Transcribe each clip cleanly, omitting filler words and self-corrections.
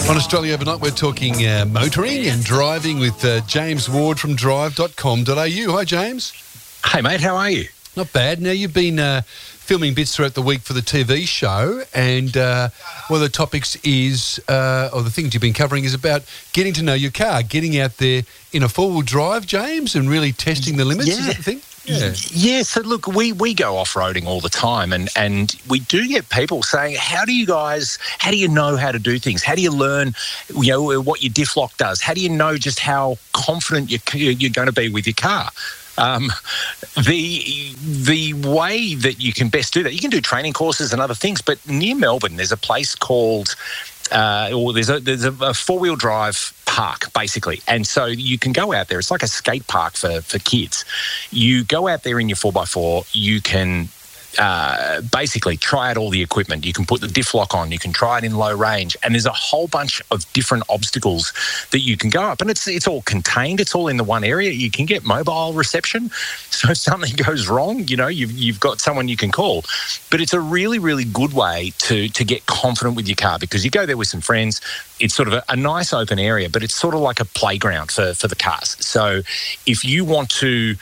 On Australia Overnight, we're talking motoring and driving with James Ward from drive.com.au. Hi, James. Hey, mate, how are you? Not bad. Now, you've been filming bits throughout the week for the TV show, and one of the topics is, or the things you've been covering is about getting to know your car, getting out there in a four-wheel drive, James, and really testing the limits. Is that the thing? Yeah, so look, we go off-roading all the time, and we do get people saying, how do you know how to do things? How do you learn, what your diff lock does? How do you know just how confident you're going to be with your car? The way that you can best do that, you can do training courses and other things, but near Melbourne, there's a place called, there's a four-wheel drive park, basically. And so you can go out there. It's like a skate park for kids. You go out there in your 4x4. You can basically try out all the equipment. You can put the diff lock on. You can try it in low range. And there's a whole bunch of different obstacles that you can go up. And it's all contained. It's all in the one area. You can get mobile reception. So if something goes wrong, you've got someone you can call. But it's a really, really good way to get confident with your car, because you go there with some friends. It's sort of a nice open area, but it's sort of like a playground for the cars. So if you want to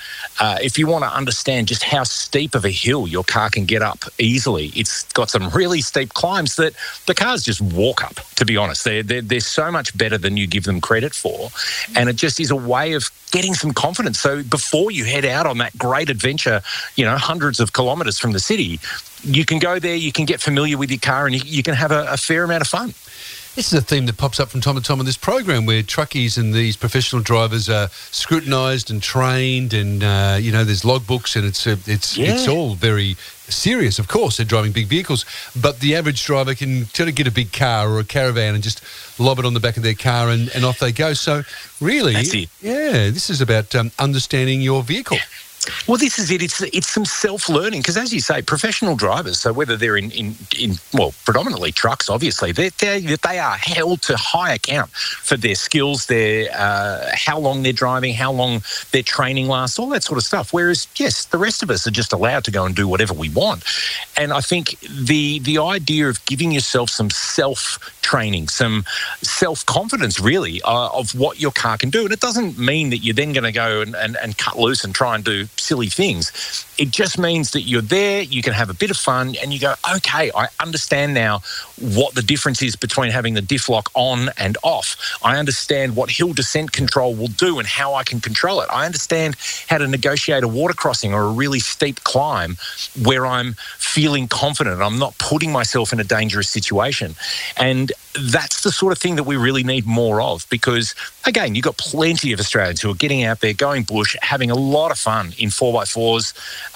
understand just how steep of a hill your car can get up easily, it's got some really steep climbs that the cars just walk up, to be honest. They're so much better than you give them credit for. And it just is a way of getting some confidence. So before you head out on that great adventure, hundreds of kilometres from the city, you can go there, you can get familiar with your car, and you can have a fair amount of fun. This is a theme that pops up from time to time on this program, where truckies and these professional drivers are scrutinised and trained, and there's logbooks, and it's all very serious. Of course, they're driving big vehicles, but the average driver can sort of get a big car or a caravan and just lob it on the back of their car, and off they go. So really, that's it. Yeah, this is about understanding your vehicle. Well, this is it. It's some self-learning, because, as you say, professional drivers, so whether they're in predominantly trucks, obviously, they are held to high account for their skills, their how long they're driving, how long their training lasts, all that sort of stuff. Whereas, yes, the rest of us are just allowed to go and do whatever we want. And I think the idea of giving yourself some self-training, some self-confidence, really, of what your car can do. And it doesn't mean that you're then going to go and cut loose and try and do silly things. It just means that you're there, you can have a bit of fun, and you go, okay, I understand now what the difference is between having the diff lock on and off. I understand what hill descent control will do and how I can control it. I understand how to negotiate a water crossing or a really steep climb where I'm feeling confident. I'm not putting myself in a dangerous situation. And that's the sort of thing that we really need more of, because, again, you've got plenty of Australians who are getting out there, going bush, having a lot of fun in 4x4s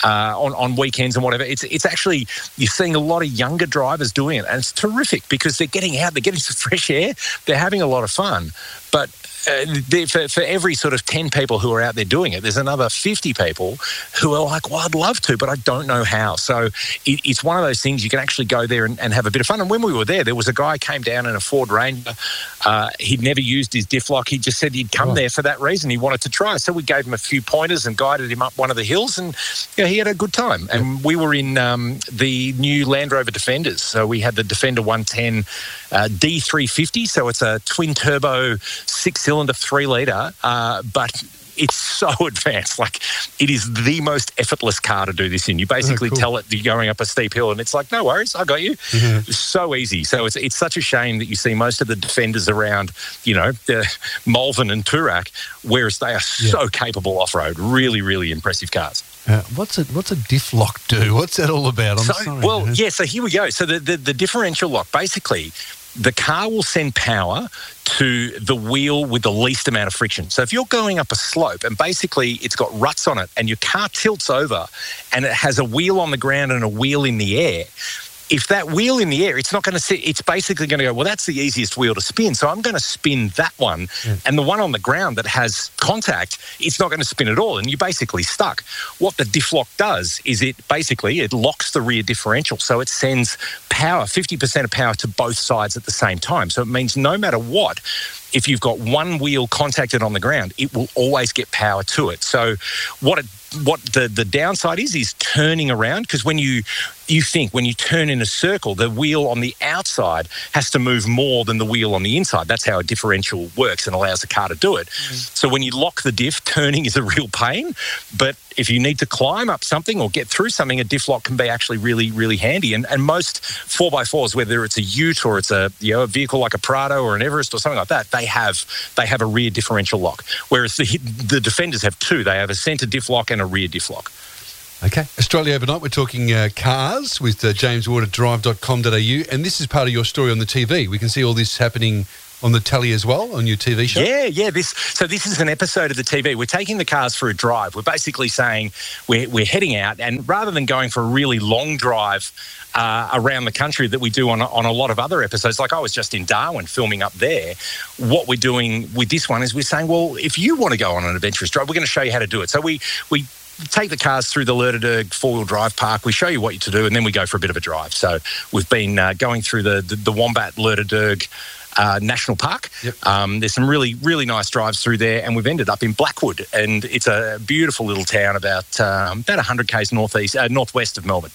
on weekends and whatever. It's actually, you're seeing a lot of younger drivers doing it, and it's terrific because they're getting out, they're getting some fresh air, they're having a lot of fun. But for every sort of 10 people who are out there doing it, there's another 50 people who are like, well, I'd love to, but I don't know how. So it's one of those things you can actually go there and have a bit of fun. And when we were there was a guy who came down in a Ford Ranger. He'd never used his diff lock. He just said he'd come there for that reason. He wanted to try. So we gave him a few pointers and guided him up one of the hills, and he had a good time. And we were in the new Land Rover Defenders. So we had the Defender 110 D350. So it's a twin-turbo 6-cylinder 3-litre, but it's so advanced. Like, it is the most effortless car to do this in. You basically tell it you're going up a steep hill, and it's like, no worries, I got you. It's so easy. So it's such a shame that you see most of the Defenders around, Malvern and Toorak, whereas they are so capable off-road. Really, really impressive cars. What's a diff lock do? What's that all about? So here we go. So the differential lock, basically, the car will send power to the wheel with the least amount of friction. So if you're going up a slope and basically it's got ruts on it and your car tilts over and it has a wheel on the ground and a wheel in the air, if that wheel in the air, it's not going to sit, it's basically going to go, well, that's the easiest wheel to spin, so I'm going to spin that one. And the one on the ground that has contact, it's not going to spin at all, and you're basically stuck. What the diff lock does is it locks the rear differential, so it sends power, 50% of power to both sides at the same time. So it means no matter what, if you've got one wheel contacted on the ground, it will always get power to it. So what the downside is turning around, because when you you think when you turn in a circle, the wheel on the outside has to move more than the wheel on the inside. That's how a differential works and allows the car to do it. So when you lock the diff, turning is a real pain. But if you need to climb up something or get through something, a diff lock can be actually really, really handy. And most 4x4s, whether it's a Ute or it's a vehicle like a Prado or an Everest or something like that, they have a rear differential lock. Whereas the Defenders have two. They have a centre diff lock and a rear diff lock. Okay. Australia Overnight, we're talking cars with James Ward at drive.com.au, and this is part of your story on the TV. We can see all this happening on the telly as well, on your TV show? Yeah. This is an episode of the TV. We're taking the cars for a drive. We're basically saying we're heading out, and rather than going for a really long drive around the country that we do on a lot of other episodes, like I was just in Darwin filming up there, what we're doing with this one is we're saying, well, if you want to go on an adventurous drive, we're going to show you how to do it. So we take the cars through the Lerderderg four-wheel drive park. We show you what to do, and then we go for a bit of a drive. So we've been going through the Wombat Lerderderg National Park. Yep. There's some really, really nice drives through there, and we've ended up in Blackwood, and it's a beautiful little town about 100 k's northwest of Melbourne.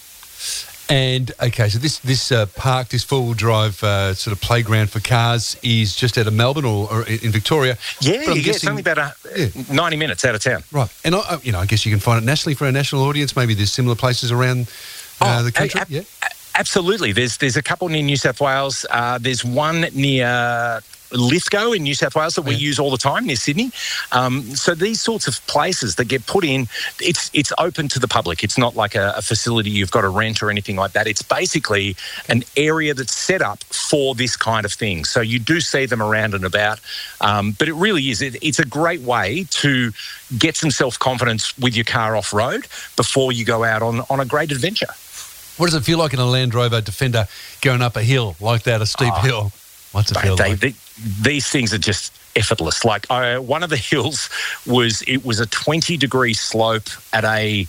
And okay, so this park, this four-wheel drive sort of playground for cars, is just out of Melbourne or in Victoria. Yeah, it's only about 90 minutes out of town. Right, and I guess you can find it nationally for our national audience. Maybe there's similar places around the country. Absolutely. There's a couple near New South Wales. There's one near Lithgow in New South Wales that we use all the time, near Sydney. So these sorts of places that get put in, it's open to the public. It's not like a facility you've got to rent or anything like that. It's basically an area that's set up for this kind of thing. So you do see them around and about, but it really is. It's a great way to get some self-confidence with your car off-road before you go out on a great adventure. What does it feel like in a Land Rover Defender going up a hill like that, a steep hill? What's it feel like? These things are just effortless. Like one of the hills was a 20-degree slope at a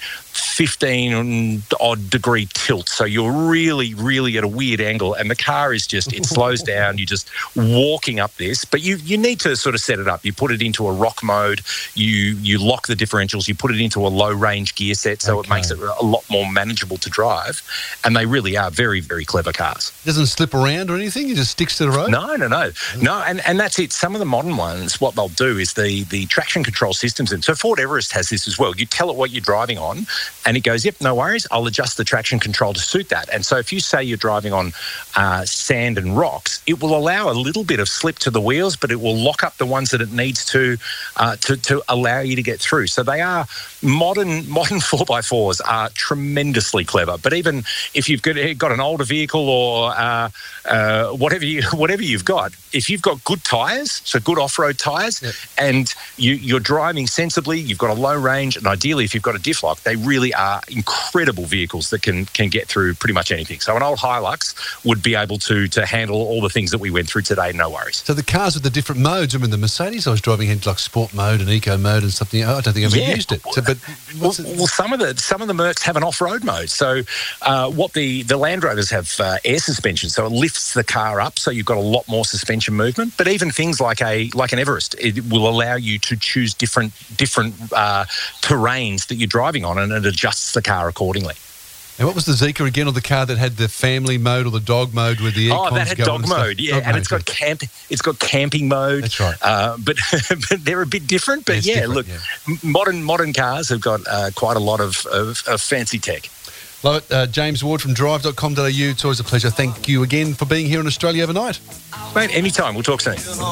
15-odd degree tilt. So you're really, really at a weird angle, and the car is just, it slows down. You're just walking up this, but you need to sort of set it up. You put it into a rock mode. You lock the differentials. You put it into a low-range gear set, so it makes it a lot more manageable to drive. And they really are very, very clever cars. It doesn't slip around or anything? It just sticks to the road? No. And that's it. Some of the modern ones, what they'll do is the traction control systems. And so Ford Everest has this as well. You tell it what you're driving on, and it goes, yep, no worries, I'll adjust the traction control to suit that. And so if you say you're driving on sand and rocks, it will allow a little bit of slip to the wheels, but it will lock up the ones that it needs to allow you to get through. So they are, modern 4x4s are tremendously clever. But even if you've got an older vehicle or whatever you've got, if you've got good tyres, so good off-road tyres, and you're driving sensibly, you've got a low range, and ideally if you've got a diff lock, they really are incredible vehicles that can get through pretty much anything. So an old Hilux would be able to handle all the things that we went through today, no worries. So the cars with the different modes, I mean, the Mercedes I was driving had like sport mode and eco mode and something. I don't think I've ever used it. So, but some of the Mercs have an off-road mode. So what the Land Rovers have air suspension, so it lifts the car up, so you've got a lot more suspension movement. But even things like an Everest, it will allow you to choose different terrains that you're driving on, and it adjusts the car accordingly. And what was the Zeekr again, or the car that had the family mode or the dog mode with the aircons? Oh, that had dog mode, yeah. And it's got camping mode. That's right. But they're a bit different. But modern cars have got quite a lot of fancy tech. Love it. James Ward from drive.com.au. It's always a pleasure. Thank you again for being here on Australia Overnight. Mate, anytime. We'll talk soon.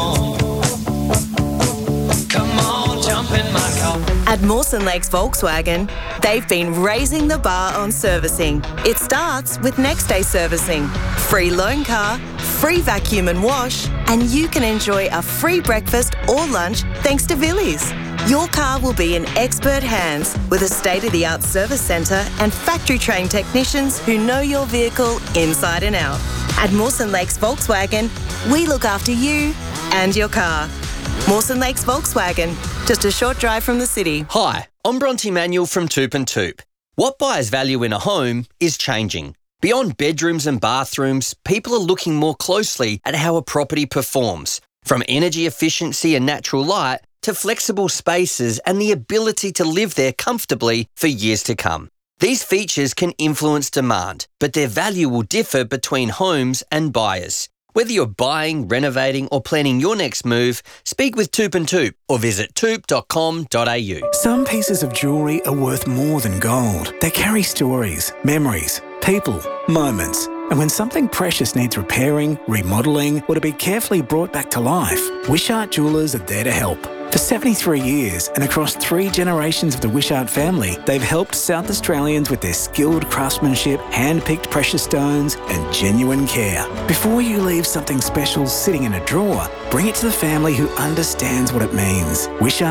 At Mawson Lakes Volkswagen, they've been raising the bar on servicing. It starts with next day servicing, free loan car, free vacuum and wash, and you can enjoy a free breakfast or lunch thanks to Villiers. Your car will be in expert hands with a state-of-the-art service centre and factory-trained technicians who know your vehicle inside and out. At Mawson Lakes Volkswagen, we look after you and your car. Mawson Lakes Volkswagen, just a short drive from the city. Hi, I'm Bronte Manuel from Toop and Toop. What buyers value in a home is changing. Beyond bedrooms and bathrooms, people are looking more closely at how a property performs, from energy efficiency and natural light to flexible spaces and the ability to live there comfortably for years to come. These features can influence demand, but their value will differ between homes and buyers. Whether you're buying, renovating or planning your next move, speak with Toop and Toop or visit toop.com.au. Some pieces of jewellery are worth more than gold. They carry stories, memories, people, moments. And when something precious needs repairing, remodelling or to be carefully brought back to life, Wishart Jewellers are there to help. For 73 years and across 3 generations of the Wishart family, they've helped South Australians with their skilled craftsmanship, hand-picked precious stones and genuine care. Before you leave something special sitting in a drawer, bring it to the family who understands what it means.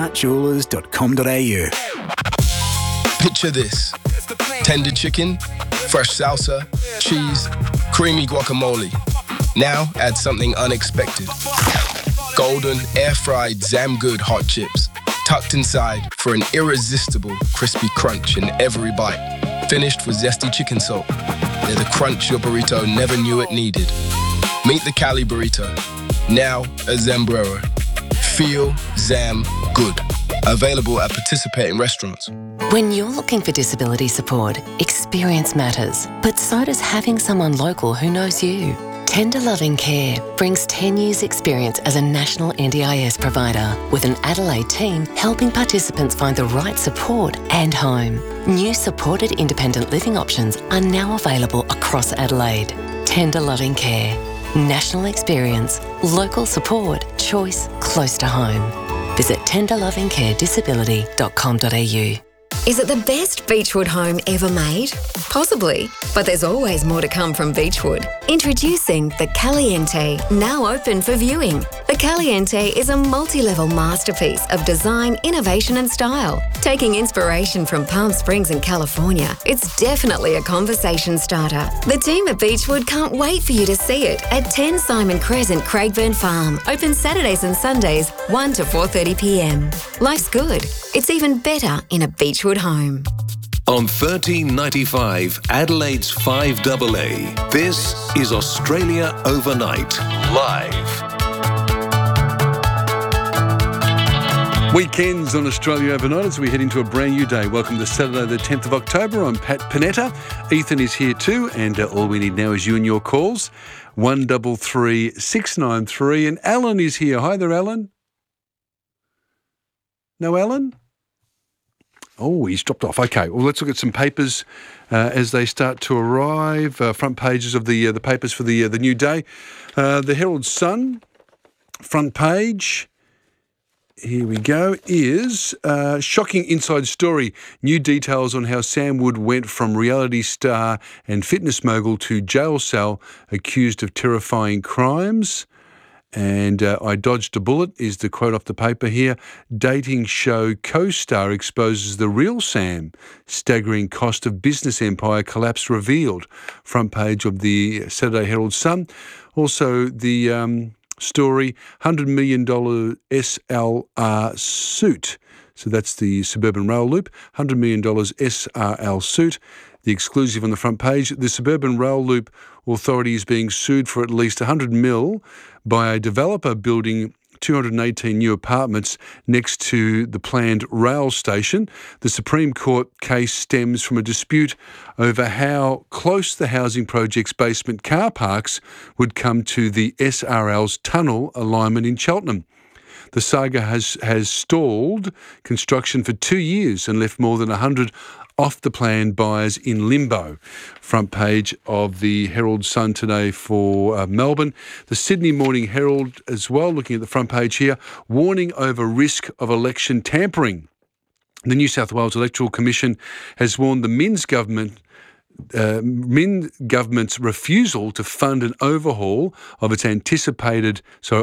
WishartJewellers.com.au. Picture this. Tender chicken, fresh salsa, cheese, creamy guacamole. Now add something unexpected. Golden, air-fried Zamgood hot chips, tucked inside for an irresistible crispy crunch in every bite. Finished with zesty chicken salt. They're the crunch your burrito never knew it needed. Meet the Cali Burrito, now a Zambrero. Feel Zam Good. Available at participating restaurants. When you're looking for disability support, experience matters, but so does having someone local who knows you. Tender Loving Care brings 10 years' experience as a national NDIS provider with an Adelaide team helping participants find the right support and home. New supported independent living options are now available across Adelaide. Tender Loving Care. National experience, local support, choice close to home. Visit tenderlovingcaredisability.com.au. Is it the best Beechwood home ever made? Possibly, but there's always more to come from Beechwood. Introducing the Caliente, now open for viewing. The Caliente is a multi-level masterpiece of design, innovation and style. Taking inspiration from Palm Springs in California, it's definitely a conversation starter. The team at Beechwood can't wait for you to see it at 10 Simon Crescent, Craigburn Farm. Open Saturdays and Sundays, 1 to 4:30 p.m. Life's good. It's even better in a Beechwood home. On 1395 Adelaide's 5AA, this is Australia Overnight, live. Weekends on Australia Overnight as we head into a brand new day. Welcome to Saturday the 10th of October. I'm Pat Panetta. Ethan is here too, and all we need now is you and your calls. 133 693, and Alan is here. Hi there, Alan. No, Alan? Oh, he's dropped off. Okay, well, let's look at some papers as they start to arrive. Front pages of the papers for the new day. The Herald Sun, front page. Here we go, is shocking inside story. New details on how Sam Wood went from reality star and fitness mogul to jail cell accused of terrifying crimes. And I dodged a bullet is the quote off the paper here. Dating show co-star exposes the real Sam. Staggering cost of business empire collapse revealed. Front page of the Saturday Herald Sun. Also the story, $100 million SLR suit. So that's the Suburban Rail Loop. $100 million SRL suit. The exclusive on the front page, the Suburban Rail Loop Authority is being sued for at least $100 million by a developer building 218 new apartments next to the planned rail station. The Supreme Court case stems from a dispute over how close the housing project's basement car parks would come to the SRL's tunnel alignment in Cheltenham. The saga has stalled construction for 2 years and left more than 100 off-the-plan buyers in limbo. Front page of the Herald Sun today for Melbourne. The Sydney Morning Herald as well, looking at the front page here, warning over risk of election tampering. The New South Wales Electoral Commission has warned the Minns government's refusal to fund an overhaul of its antiquated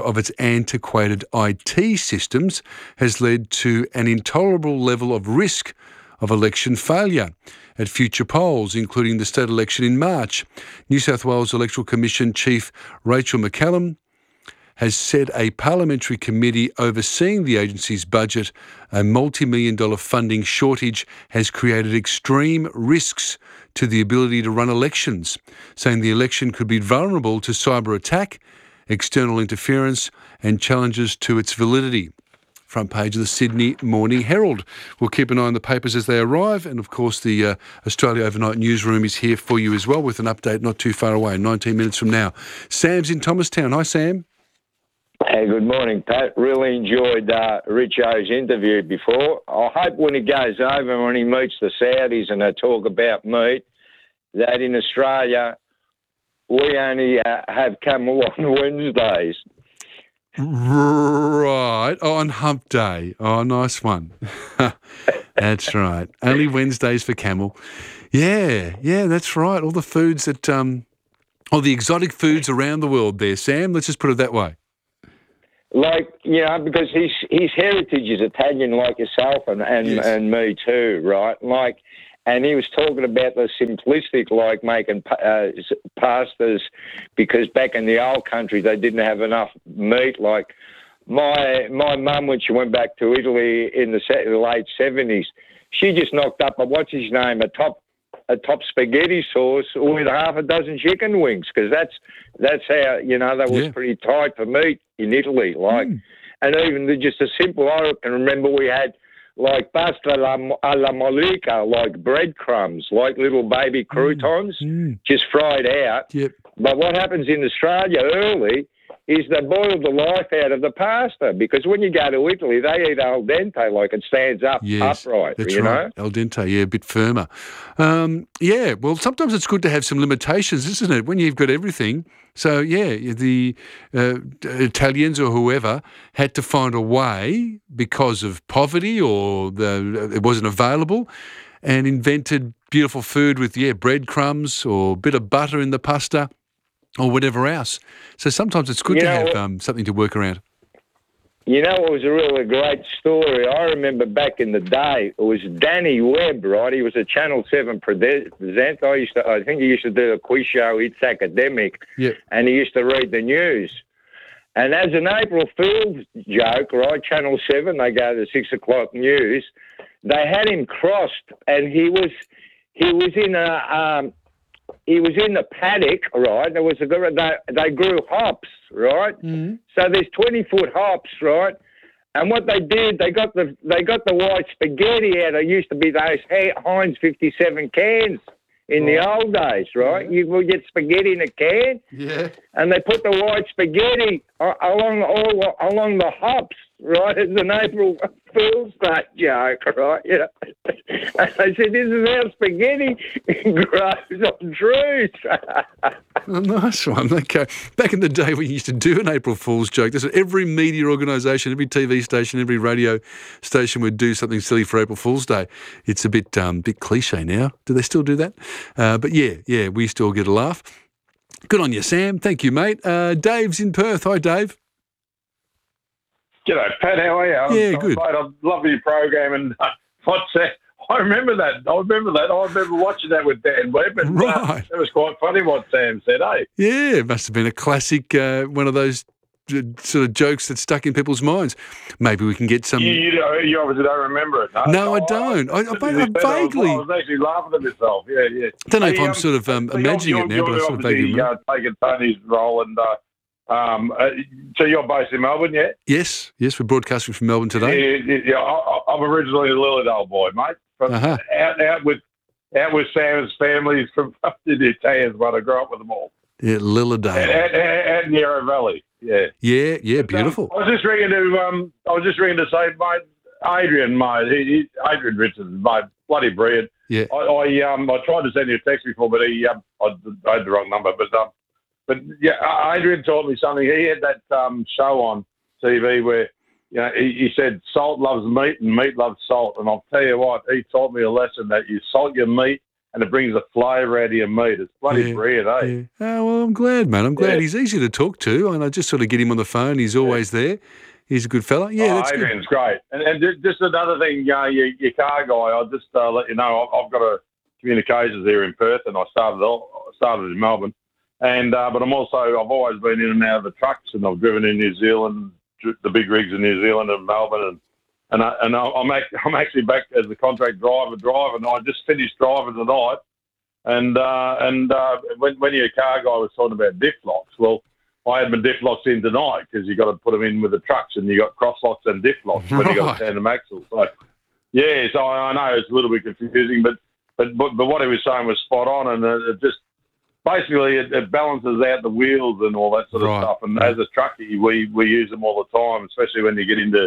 IT systems has led to an intolerable level of risk of election failure at future polls, including the state election in March. New South Wales Electoral Commission Chief Rachel McCallum has said a parliamentary committee overseeing the agency's budget, a multi-million-dollar funding shortage, has created extreme risks to the ability to run elections, saying the election could be vulnerable to cyber attack, external interference and challenges to its validity. front page of the Sydney Morning Herald. We'll keep an eye on the papers as they arrive, and of course the Australia Overnight newsroom is here for you as well with an update not too far away, 19 minutes from now. Sam's in Thomastown. Hi, Sam. Hey, good morning, Pat. Really enjoyed Richo's interview before. I hope when he goes over, when he meets the Saudis and they talk about meat, that in Australia we only have camel on Wednesdays. Right. Oh, on Hump Day. Oh, nice one. That's right. Only Wednesdays for camel. Yeah, that's right. All the foods that, all the exotic foods around the world there, Sam. Let's just put it that way. Like, because his heritage is Italian like yourself and me too, right? Like, and he was talking about the simplistic, like making pastas, because back in the old country they didn't have enough meat. Like my mum, when she went back to Italy in the late 70s, she just knocked up a top spaghetti sauce with half a dozen chicken wings, because that's how, that was pretty tight for meat in Italy. Like, and even just a simple, I can remember we had like pasta alla mollica, like breadcrumbs, like little baby croutons, just fried out. Yep. But what happens in Australia early is they boil the life out of the pasta, because when you go to Italy, they eat al dente, like it stands up upright. That's right. Al dente, a bit firmer. Well, sometimes it's good to have some limitations, isn't it, when you've got everything? So, the Italians or whoever had to find a way, because of poverty or it wasn't available, and invented beautiful food with, breadcrumbs or a bit of butter in the pasta, or whatever else. So sometimes it's good to have something to work around. It was a really great story. I remember back in the day, it was Danny Webb, right? He was a Channel 7 presenter. I think he used to do a quiz show, It's Academic, and he used to read the news. And as an April Fool's joke, right, Channel 7, they go to the 6 o'clock news, they had him crossed, and he was in the paddock, right? They grew hops, right? Mm-hmm. So there's 20-foot hops, right? And what they did, they got the white spaghetti out. There used to be those Heinz 57 cans in the old days, right? You would get spaghetti in a can, and they put the white spaghetti along the hops, right? It's an April Fool's Day joke, right? And they said, this is how spaghetti grows on trees. A nice one. Okay. Back in the day, we used to do an April Fool's joke. That's what every media organisation, every TV station, every radio station would do something silly for April Fool's Day. It's a bit cliche now. Do they still do that? But we still get a laugh. Good on you, Sam. Thank you, mate. Dave's in Perth. Hi, Dave. G'day, Pat. How are you? Yeah, good. Mate, I love your program, and I remember that. I remember watching that with Dan Webb, and right. It was quite funny what Sam said, eh? Yeah, it must have been a classic, one of those sort of jokes that stuck in people's minds. Maybe we can get some... You obviously don't remember it, no? No, I don't. I vaguely... I was actually laughing at myself, yeah. I don't know if I'm sort of imagining it now, but I sort of vaguely remember. Taking Tony's role, and so you're based in Melbourne, yeah? Yes, we're broadcasting from Melbourne today. Yeah, I'm originally a Lilydale boy, mate. From out with Sam's family from the Italians, but I grew up with them all. Yeah, Lilydale. And Yarra Valley, yeah. Yeah, beautiful. I was just ringing to say, mate, Adrian Richardson, mate, bloody brilliant. Yeah. I tried to send you a text before, but I had the wrong number. But Adrian taught me something. He had that show on TV where he said salt loves meat and meat loves salt. And I'll tell you what, he taught me a lesson that you salt your meat and it brings the flavour out of your meat. It's bloody brilliant, eh? Yeah. Oh, well, I'm glad, man. I'm glad. He's easy to talk to, and I just sort of get him on the phone. He's always there. He's a good fella. Yeah, that's Adrian's great. And just another thing, your car guy, I'll just let you know, I've got a communications here in Perth, and I started in Melbourne. And but I've always been in and out of the trucks, and I've driven in New Zealand, the big rigs in New Zealand and Melbourne, and I'm actually back as a contract driver, and I just finished driving tonight. And when your car guy was talking about diff locks, well, I had my diff locks in tonight because you got to put them in with the trucks, and you got cross locks and diff locks when you got the tandem axle. So yeah, so I know it's a little bit confusing, but what he was saying was spot on, and it just basically it balances out the wheels and all that sort of stuff. And as a truckie, we use them all the time, especially when you get into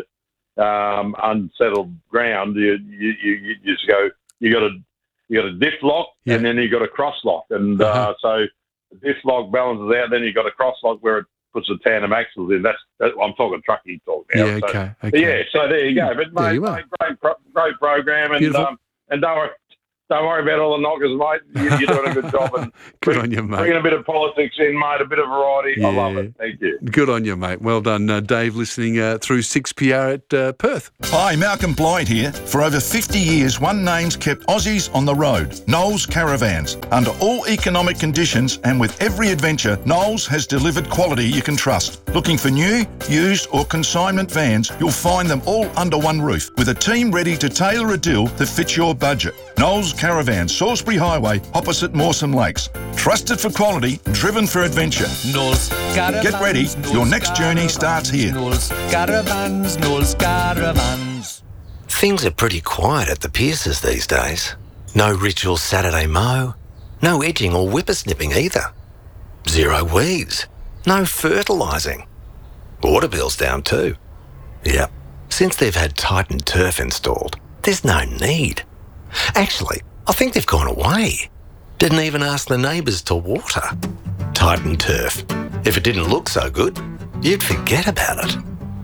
unsettled ground. You just go. You got a diff lock, and then you got a cross lock, and so the diff lock balances out. Then you got a cross lock where it puts the tandem axles in. That's I'm talking truckie talk now. Yeah, okay. Okay. Yeah, so there you go. But mate, great program, and don't worry about all the knockers, mate. You're doing a good job. And good on you, mate. Bringing a bit of politics in, mate, a bit of variety. I love it. Thank you. Good on you, mate. Well done, Dave, listening through 6PR at Perth. Hi, Malcolm Blyde here. For over 50 years, one name's kept Aussies on the road, Knowles Caravans. Under all economic conditions and with every adventure, Knowles has delivered quality you can trust. Looking for new, used or consignment vans, you'll find them all under one roof with a team ready to tailor a deal that fits your budget. Knowles Caravan, Salisbury Highway, opposite Mawson Lakes. Trusted for quality, driven for adventure. Knowles Caravans. Get ready, your next journey starts here. Knowles Caravans, Knowles Caravans. Things are pretty quiet at the Pierces these days. No ritual Saturday mow, no edging or whippersnipping either. Zero weeds, no fertilising. Water bill's down too. Yep, since they've had Titan Turf installed, there's no need. Actually, I think they've gone away. Didn't even ask the neighbours to water. Titan Turf. If it didn't look so good, you'd forget about it.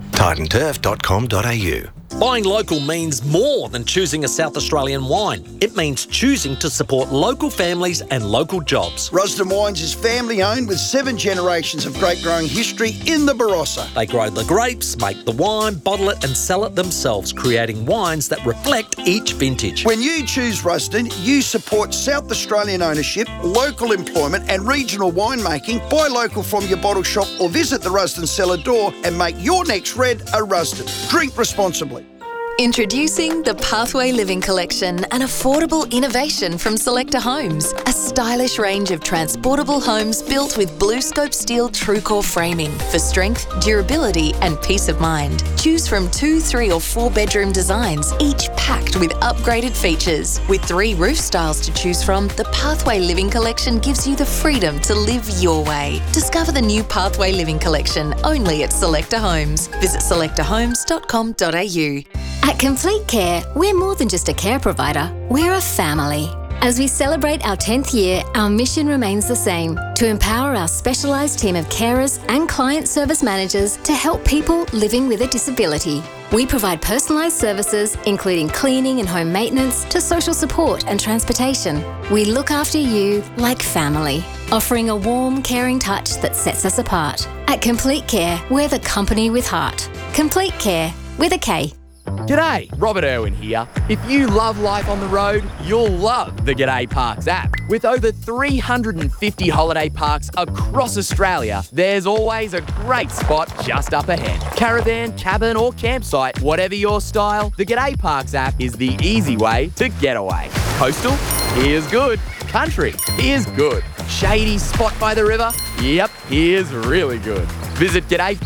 titanturf.com.au. Buying local means more than choosing a South Australian wine. It means choosing to support local families and local jobs. Rusden Wines is family owned with 7 generations of grape growing history in the Barossa. They grow the grapes, make the wine, bottle it and sell it themselves, creating wines that reflect each vintage. When you choose Rusden, you support South Australian ownership, local employment and regional winemaking. Buy local from your bottle shop or visit the Rusden cellar door and make your next red a Rusden. Drink responsibly. Introducing the Pathway Living Collection, an affordable innovation from Selecta Homes. A stylish range of transportable homes built with BlueScope steel TrueCore framing for strength, durability and peace of mind. Choose from 2, 3 or 4 bedroom designs, each packed with upgraded features. With 3 roof styles to choose from, the Pathway Living Collection gives you the freedom to live your way. Discover the new Pathway Living Collection only at Selecta Homes. Visit selectahomes.com.au. At Complete Care, we're more than just a care provider, we're a family. As we celebrate our 10th year, our mission remains the same, to empower our specialised team of carers and client service managers to help people living with a disability. We provide personalised services, including cleaning and home maintenance, to social support and transportation. We look after you like family, offering a warm, caring touch that sets us apart. At Complete Care, we're the company with heart. Complete Care, with a K. G'day, Robert Irwin here. If you love life on the road, you'll love the G'day Parks app. With over 350 holiday parks across Australia, there's always a great spot just up ahead. Caravan, cabin or campsite, whatever your style, the G'day Parks app is the easy way to get away. Coastal? Here's good. Country? Here's good. Shady spot by the river? Yep, here's really good. Visit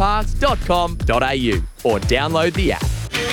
g'dayparks.com.au or download the app.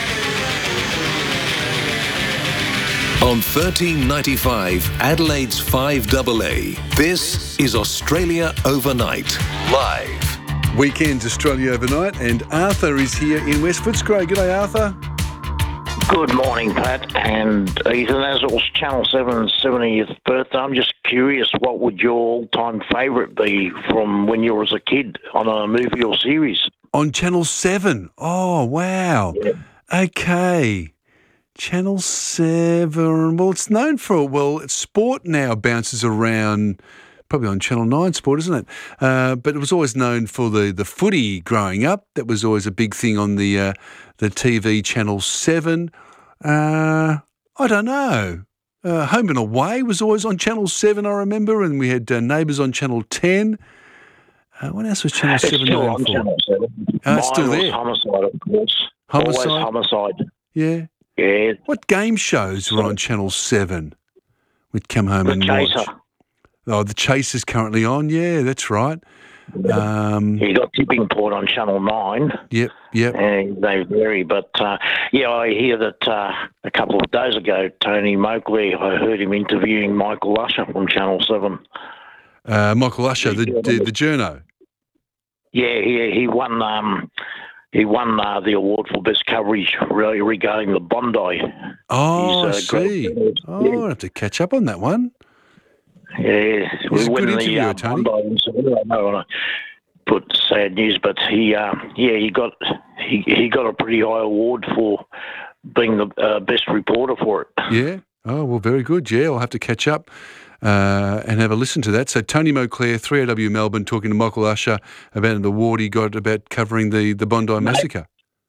On 1395 Adelaide's 5AA, this is Australia Overnight, live. Weekends Australia Overnight, and Arthur is here in West Footscray. G'day, Arthur. Good morning, Pat and Ethan. As it was Channel 7's 70th birthday, I'm just curious, what would your all-time favourite be from when you were as a kid on a movie or series? On Channel 7? Oh, wow. Yeah. Okay. Channel 7, well, it's known for, sport now bounces around, probably on Channel 9 Sport, isn't it? But it was always known for the footy growing up. That was always a big thing on the TV Channel 7. I don't know. Home and Away was always on Channel 7, I remember, and we had Neighbours on Channel 10. What else was Channel 7 known for? Channel 7. It's still there. Homicide, of course. Homicide? Always Homicide. Yeah. Yeah. What game shows were on Channel 7? We'd come home and watch. Oh, The Chaser's currently on. Yeah, that's right. You got Tipping Point on Channel 9. Yep. And they vary. But, I hear that a couple of days ago, Tony Mokley, I heard him interviewing Michael Usher from Channel 7. Michael Usher, the journo. Yeah, he won... He won the award for best coverage regarding the Bondi. Oh, I see. I'll have to catch up on that one. Yeah, he's a good interviewer, Tony. I don't want to put sad news, but he got a pretty high award for being the best reporter for it. Yeah. Oh, well, very good. Yeah, I'll have to catch up. And have a listen to that. So Tony Moclair, 3AW Melbourne, talking to Michael Usher about an award he got about covering the Bondi Massacre.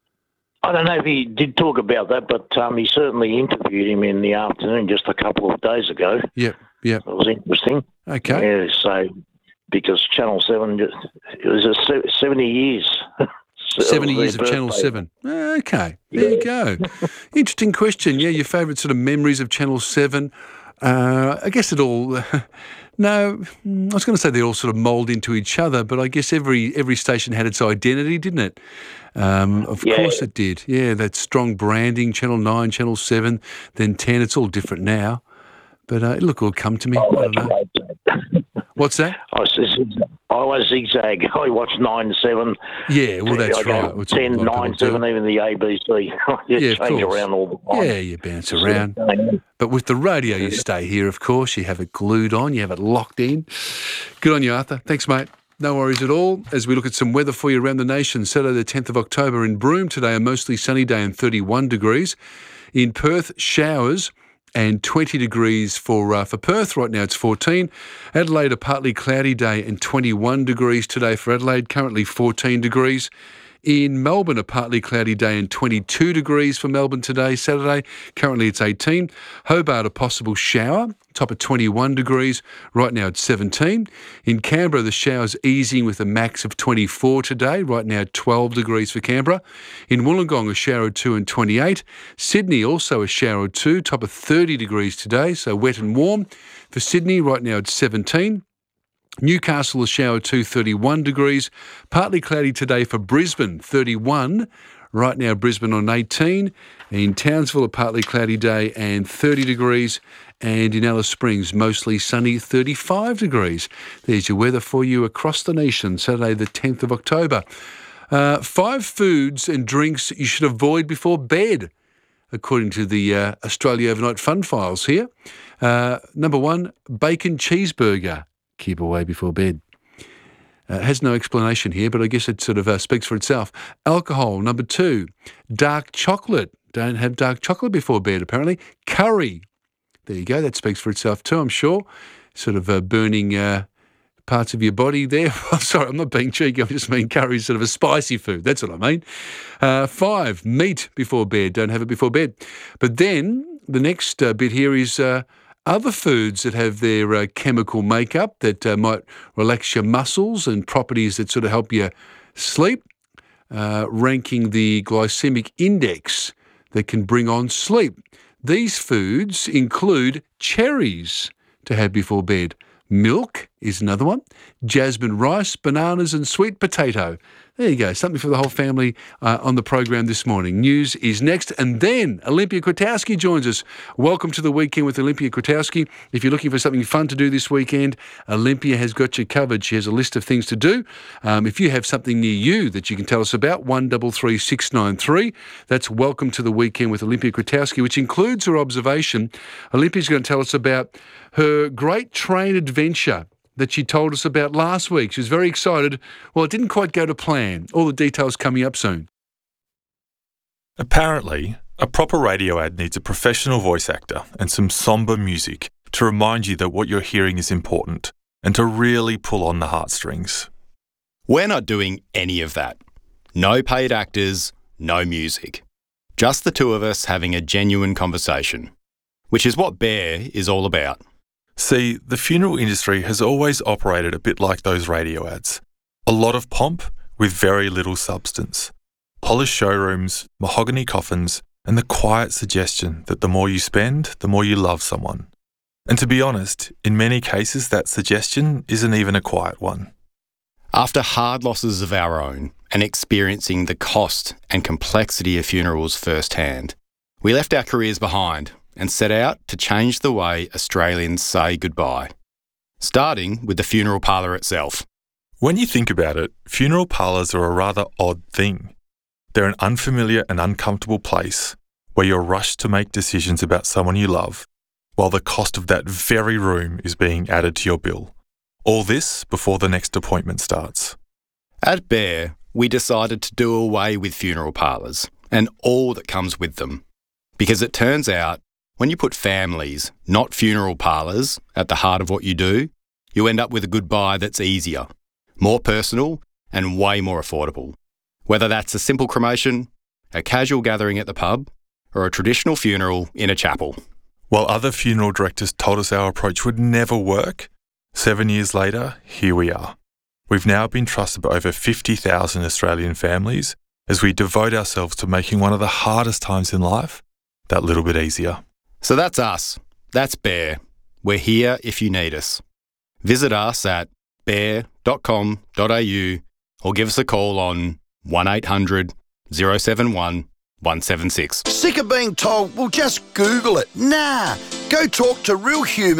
I don't know if he did talk about that, but he certainly interviewed him in the afternoon just a couple of days ago. Yep. It was interesting. Okay. Yeah, so because Channel 7, it was 70 years. 70 years of Channel 7. Okay, there you go. Interesting question. Yeah, your favourite sort of memories of Channel 7. I guess it all... No, I was going to say they all sort of mould into each other, but I guess every station had its identity, didn't it? Of course it did. Yeah, that strong branding, Channel 9, Channel 7, then 10. It's all different now. But look, it'll come to me. I don't know. What's that? I always zigzag. I watch 9, 7. Yeah, well, that's right. 10, 9, 7, even the ABC. You change around all the time. Yeah, you bounce around. But with the radio, you stay here, of course. You have it glued on. You have it locked in. Good on you, Arthur. Thanks, mate. No worries at all. As we look at some weather for you around the nation, Saturday the 10th of October in Broome today, a mostly sunny day and 31 degrees. In Perth, showers and 20 degrees for Perth. Right now it's 14. Adelaide, a partly cloudy day and 21 degrees today for Adelaide, currently 14 degrees. In Melbourne, a partly cloudy day and 22 degrees for Melbourne today, Saturday. Currently it's 18. Hobart, a possible shower, top of 21 degrees. Right now it's 17. In Canberra, the showers easing with a max of 24 today. Right now 12 degrees for Canberra. In Wollongong, a shower or two and 28. Sydney, also a shower or two, top of 30 degrees today, so wet and warm. For Sydney, right now it's 17. Newcastle, a shower 2, 31 degrees. Partly cloudy today for Brisbane, 31. Right now, Brisbane on 18. In Townsville, a partly cloudy day and 30 degrees. And in Alice Springs, mostly sunny, 35 degrees. There's your weather for you across the nation, Saturday the 10th of October. 5 foods and drinks you should avoid before bed, according to the Australia Overnight Fun Files here. Number 1, bacon cheeseburger. Keep away before bed. Has no explanation here, but I guess it sort of speaks for itself. Alcohol, number 2. Dark chocolate. Don't have dark chocolate before bed, apparently. Curry. There you go. That speaks for itself too, I'm sure. Sort of burning parts of your body there. Sorry, I'm not being cheeky. I just mean curry is sort of a spicy food. That's what I mean. 5, meat before bed. Don't have it before bed. But then the next bit here is... other foods that have their chemical makeup that might relax your muscles and properties that sort of help you sleep, ranking the glycemic index that can bring on sleep. These foods include cherries to have before bed. Milk is another one. Jasmine rice, bananas and sweet potato. There you go, something for the whole family on the program this morning. News is next, and then Olympia Kwiatkowski joins us. Welcome to the weekend with Olympia Kwiatkowski. If you're looking for something fun to do this weekend, Olympia has got you covered. She has a list of things to do. If you have something near you that you can tell us about, 133 693. That's Welcome to the Weekend with Olympia Kwiatkowski, which includes her observation. Olympia's going to tell us about her great train adventure that she told us about last week. She was very excited. Well, it didn't quite go to plan. All the details coming up soon. Apparently, a proper radio ad needs a professional voice actor and some sombre music to remind you that what you're hearing is important and to really pull on the heartstrings. We're not doing any of that. No paid actors, no music. Just the two of us having a genuine conversation, which is what Bear is all about. See, the funeral industry has always operated a bit like those radio ads. A lot of pomp with very little substance. Polished showrooms, mahogany coffins, and the quiet suggestion that the more you spend, the more you love someone. And to be honest, in many cases that suggestion isn't even a quiet one. After hard losses of our own and experiencing the cost and complexity of funerals firsthand, we left our careers behind and set out to change the way Australians say goodbye, starting with the funeral parlour itself. When you think about it, funeral parlours are a rather odd thing. They're an unfamiliar and uncomfortable place where you're rushed to make decisions about someone you love, while the cost of that very room is being added to your bill. All this before the next appointment starts. At Bear, we decided to do away with funeral parlours and all that comes with them. Because it turns out, when you put families, not funeral parlours, at the heart of what you do, you end up with a goodbye that's easier, more personal and way more affordable. Whether that's a simple cremation, a casual gathering at the pub, or a traditional funeral in a chapel. While other funeral directors told us our approach would never work, 7 years later, here we are. We've now been trusted by over 50,000 Australian families as we devote ourselves to making one of the hardest times in life that little bit easier. So that's us. That's Bear. We're here if you need us. Visit us at bear.com.au or give us a call on 1800 071 176. Sick of being told, well, just Google it. Nah, go talk to real humans.